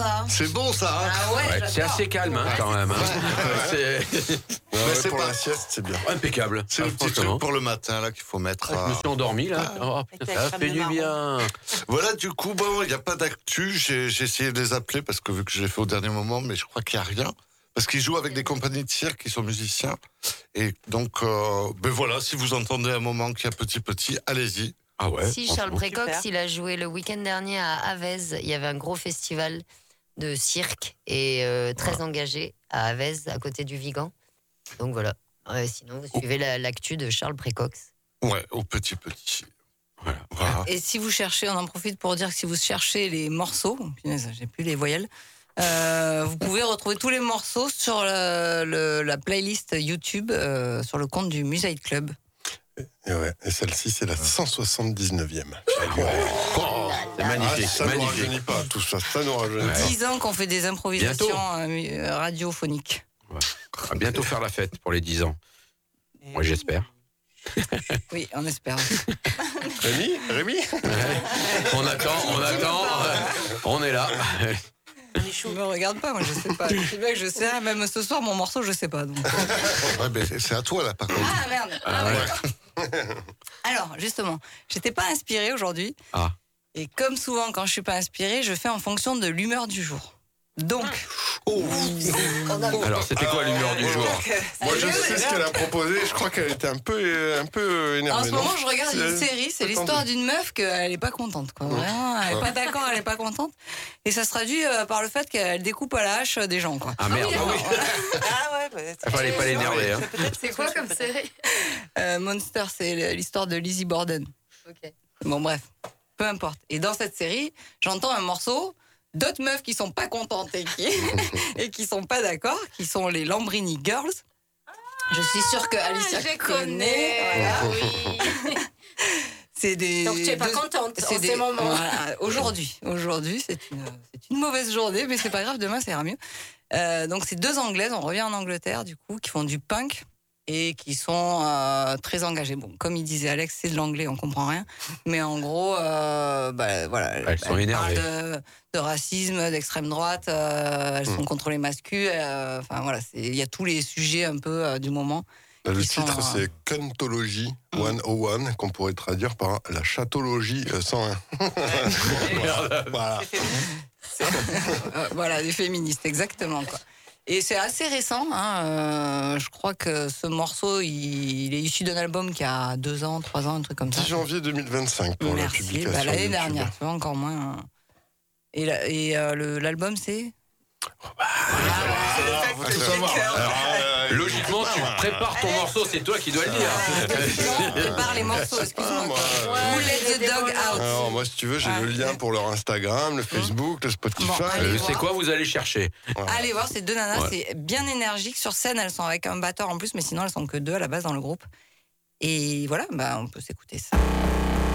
ça. C'est bon ça. Hein. Ah ouais, C'est assez calme quand même. Hein. C'est pour pas- la sieste, c'est bien. Impeccable. C'est le petit truc pour le matin là qu'il faut mettre. Je me suis endormi là. Ça fait du bien. Voilà, du coup, bon, il n'y a pas d'actu. J'ai essayé de les appeler parce que vu que je l'ai fait au dernier moment, mais je crois qu'il n'y a rien. Parce qu'ils jouent avec des compagnies de cirque qui sont musiciens. Et donc, ben voilà, si vous entendez un moment qu'il y a petit, allez-y. Ah ouais. Si Charles franchement. Précox, il a joué le week-end dernier à Avez. Il y avait un gros festival de cirque et très engagé à Avez, à côté du Vigan. Donc voilà. Sinon, vous suivez l'actu de Charles Précox. Ouais, au petit. Voilà. Et si vous cherchez, on en profite pour dire que si vous cherchez les morceaux, punaise, j'ai plus les voyelles, vous pouvez retrouver tous les morceaux sur la playlist YouTube sur le compte du Musée Club. Et celle-ci, c'est la 179e. C'est magnifique. Ça ne nous magnifique. rajeunit pas, tout ça. Ça nous rajeunit pas. 10 ans qu'on fait des improvisations radiophoniques. On va bientôt faire la fête pour les 10 ans. Moi, j'espère. Oui, on espère. Rémi On attend. On est là. Je me regarde pas, moi je sais pas. C'est bien que je sais, même ce soir mon morceau je sais pas. Donc. Ouais, ben, c'est à toi là, par contre. Ah merde. Alors justement, j'étais pas inspirée aujourd'hui. Ah. Et comme souvent quand je suis pas inspirée, je fais en fonction de l'humeur du jour. Donc. Alors, c'était quoi l'humeur du jour? Moi, je sais ce qu'elle a proposé. Je crois qu'elle était un peu énervée. En ce non moment, je regarde une série. C'est l'histoire d'une meuf qu'elle est pas contente. Quoi. Vraiment, elle est pas d'accord, elle est pas contente. Et ça se traduit par le fait qu'elle découpe à la hache des gens. Quoi. Ah merde. Il fallait pas l'énerver. Hein. C'est quoi comme série? Monster, c'est l'histoire de Lizzie Borden. Ok. Bon, bref, peu importe. Et dans cette série, j'entends un morceau d'autres meufs qui sont pas contentes et qui sont pas d'accord, qui sont les Lambrini Girls. Je suis sûre que Alicia connaît. Voilà. Oui. C'est des. Donc tu es pas contente en ces moments. Voilà, aujourd'hui, c'est une mauvaise journée, mais c'est pas grave. Demain, ça ira mieux. Donc c'est deux Anglaises. On revient en Angleterre du coup, qui font du punk et qui sont très engagées. Bon, comme il disait Alex, c'est de l'anglais, on comprend rien. Mais en gros, voilà. Elles sont énervées. Parlent de racisme, d'extrême droite. Elles sont contre les masculins. Enfin voilà, il y a tous les sujets un peu du moment. Le Qui titre, sont, c'est Cuntology 101, qu'on pourrait traduire par la chatologie 101. Voilà. voilà, des féministes, exactement. Quoi. Et c'est assez récent. Hein, je crois que ce morceau, il est issu d'un album qui a 2 ans, 3 ans, un truc comme ça. 10 janvier 2025 pour la publication. Bah, l'année YouTube. dernière, tu vois, encore moins. Et l'album, c'est Logiquement, tu prépares ton morceau, c'est toi qui dois le dire. Prépare les morceaux, excuse-moi. Who let the dog out? Alors, moi, si tu veux, j'ai le lien pour leur Instagram, le Facebook, le Spotify. Bon, allez C'est quoi vous allez chercher? Allez voir ces deux nanas, Ouais. c'est bien énergique. Sur scène, elles sont avec un batteur en plus, mais sinon, elles sont que 2 à la base dans le groupe. Et voilà, on peut s'écouter ça.